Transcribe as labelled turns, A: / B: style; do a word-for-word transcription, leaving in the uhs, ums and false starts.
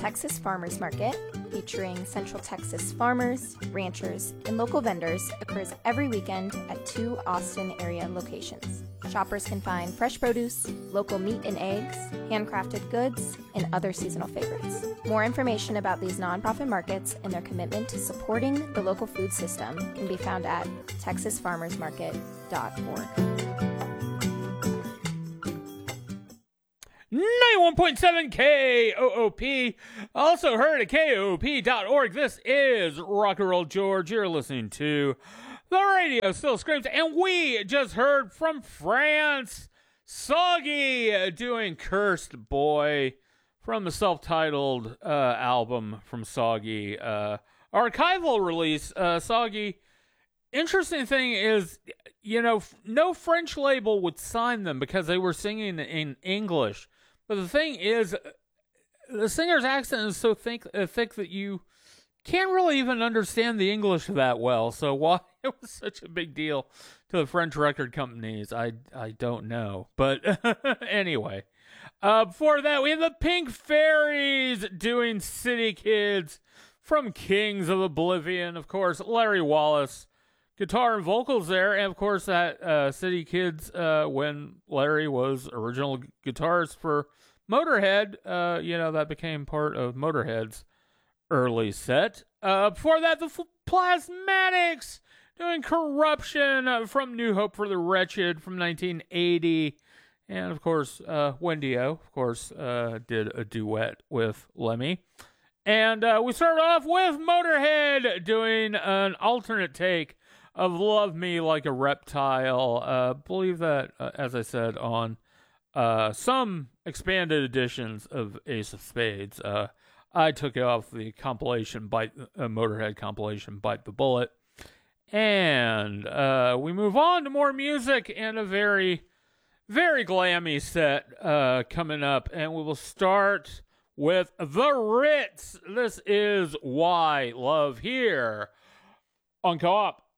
A: Texas Farmers Market, featuring Central Texas farmers, ranchers, and local vendors, occurs every weekend at two Austin area locations. Shoppers can find fresh produce, local meat and eggs, handcrafted goods, and other seasonal favorites. More information about these nonprofit markets and their commitment to supporting the local food system can be found at texas farmers market dot org.
B: ninety-one point seven K O O P, also heard at K O O P dot org. This is Rock and Roll George. You're listening to the radio still screams, and we just heard from France, Soggy doing Cursed Boy from the self-titled uh, album from Soggy. Uh, archival release, uh, Soggy. Interesting thing is, you know, no French label would sign them because they were singing in English. But the thing is, the singer's accent is so thick, uh, thick that you can't really even understand the English that well. So why it was such a big deal to the French record companies, I I don't know. But anyway, uh, before that, we have the Pink Fairies doing City Kids from Kings of Oblivion. Of course, Larry Wallace, guitar and vocals there, and of course that uh, City Kids, uh, when Larry was original guitarist for Motorhead, uh, you know, that became part of Motorhead's early set. Uh, before that, the Plasmatics doing Corruption uh, from New Hope for the Wretched from nineteen eighty. And of course, uh, Wendy-O, of course, uh, did a duet with Lemmy. And uh, we started off with Motorhead doing an alternate take of Love Me Like a Reptile. Uh, believe that, uh, as I said, on uh, some expanded editions of Ace of Spades. Uh, I took it off the compilation, Bite, uh, Motorhead compilation, Bite the Bullet. And uh, we move on to more music and a very, very glammy set uh, coming up. And we will start with The Ritz. This is Why Love Here on Co-op.